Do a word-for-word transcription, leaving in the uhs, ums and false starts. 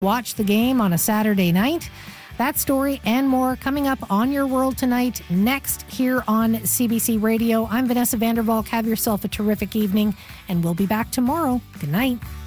watch the game on a Saturday night. That story and more coming up on Your World Tonight, next here on C B C Radio. I'm Vanessa Vandervalk. Have yourself a terrific evening, and we'll be back tomorrow. Good night.